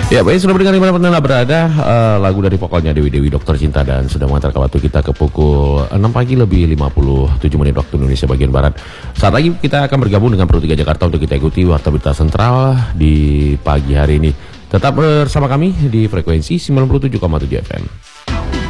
Ya baik, sudah mendengar dimana pun berada lagu dari vokalnya Dewi Dewi Dokter Cinta, dan sudah mengantarkan waktu kita ke pukul 6 pagi lebih 57 menit waktu Indonesia bagian Barat. Saat lagi kita akan bergabung dengan Pro 3 Jakarta untuk kita ikuti Warta Berita Sentral di pagi hari ini. Tetap bersama kami di frekuensi 97,7 FM.